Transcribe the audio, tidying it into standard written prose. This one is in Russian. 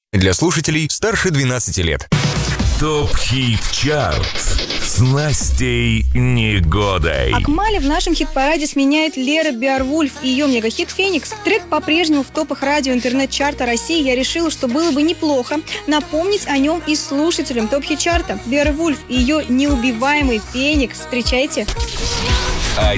Для слушателей старше 12 лет. ТОП-хит-чарт с Настей Негодой. Акмали в нашем хит-параде сменяет Лера Беовульф и ее мегахит «Феникс». Трек по-прежнему в топах радио интернет-чарта России. Я решила, что было бы неплохо напомнить о нем и слушателям топ-хит-чарта. Беовульф и ее неубиваемый «Феникс». Встречайте. 11.